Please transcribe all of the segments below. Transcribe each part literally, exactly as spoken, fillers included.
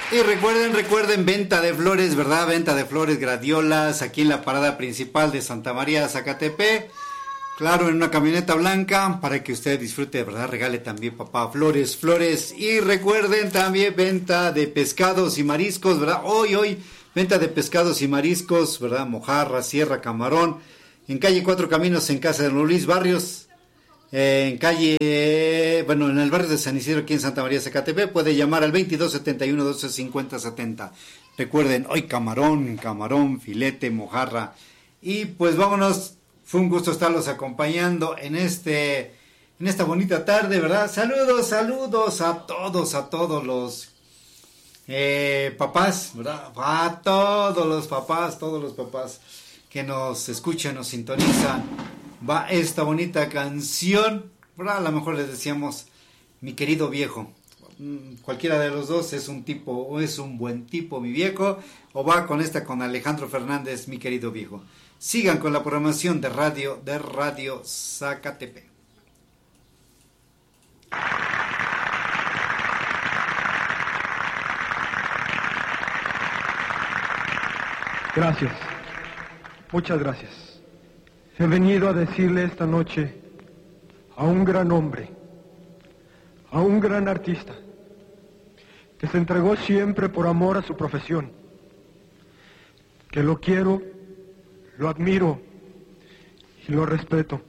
Y recuerden, recuerden, venta de flores, ¿verdad? Venta de flores, gladiolas, aquí en la parada principal de Santa María, Zacatepec. Claro, en una camioneta blanca, para que usted disfrute, ¿verdad? Regale también, papá, flores, flores. Y recuerden también venta de pescados y mariscos, ¿verdad? Hoy, hoy, venta de pescados y mariscos, ¿verdad? Mojarra, sierra, camarón. En calle Cuatro Caminos, en casa de Don Luis Barrios. Eh, en calle, bueno, en el barrio de San Isidro, aquí en Santa María, Zacatepec, puede llamar al veintidós setenta y uno, doce cincuenta, setenta. Recuerden, hoy camarón, camarón, filete, mojarra. Y pues vámonos, fue un gusto estarlos acompañando en este, en esta bonita tarde, ¿verdad? Saludos, saludos a todos, a todos los eh, papás, ¿verdad? A todos los papás, todos los papás que nos escuchan, nos sintonizan. Va esta bonita canción, ¿verdad? A lo mejor les decíamos mi querido viejo. Cualquiera de los dos es un tipo, o es un buen tipo, mi viejo, o va con esta con Alejandro Fernández, mi querido viejo. Sigan con la programación de radio, de Radio Zacatepec. Gracias, muchas gracias. He venido a decirle esta noche a un gran hombre, a un gran artista, que se entregó siempre por amor a su profesión, que lo quiero, lo admiro y lo respeto.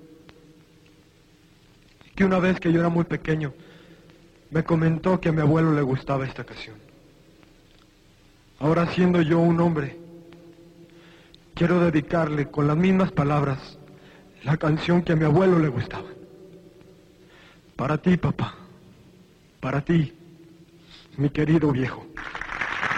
Y que una vez que yo era muy pequeño, me comentó que a mi abuelo le gustaba esta canción. Ahora, siendo yo un hombre, quiero dedicarle con las mismas palabras la canción que a mi abuelo le gustaba. Para ti, papá, para ti, mi querido viejo.